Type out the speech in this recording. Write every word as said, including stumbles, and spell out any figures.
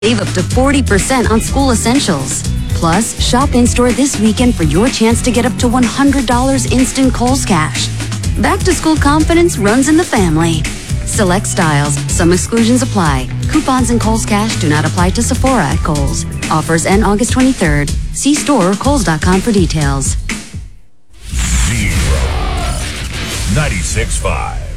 Save up to forty percent on school essentials. Plus, shop in-store this weekend for your chance to get up to one hundred dollars instant Kohl's Cash. Back-to-school confidence runs in the family. Select styles. Some exclusions apply. Coupons and Kohl's Cash do not apply to Sephora at Kohl's. Offers end August twenty-third. See store or kohls dot com for details. Zero. ninety-six point five.